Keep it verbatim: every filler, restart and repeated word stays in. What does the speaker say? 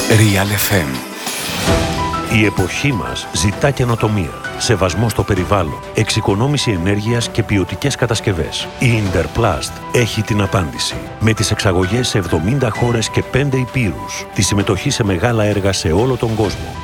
Real εφ εμ. Η εποχή μας ζητά καινοτομία, σεβασμό στο περιβάλλον, εξοικονόμηση ενέργειας και ποιοτικές κατασκευές. Η Interplast έχει την απάντηση. Με τις εξαγωγές σε εβδομήντα χώρες και πέντε υπήρους, τη συμμετοχή σε μεγάλα έργα σε όλο τον κόσμο,